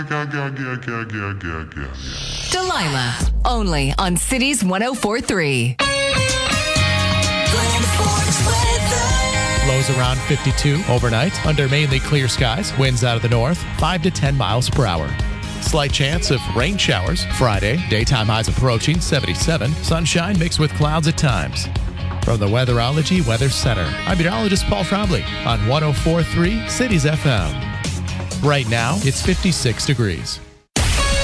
Delilah, only on Cities 104.3. Lows around 52 overnight under mainly clear skies. Winds out of the north, 5 to 10 miles per hour. Slight chance of rain showers Friday. Daytime highs approaching 77. Sunshine mixed with clouds at times. From the Weatherology Weather Center, I'm meteorologist Paul Trombley on 104.3 Cities FM. Right now, it's 56 degrees.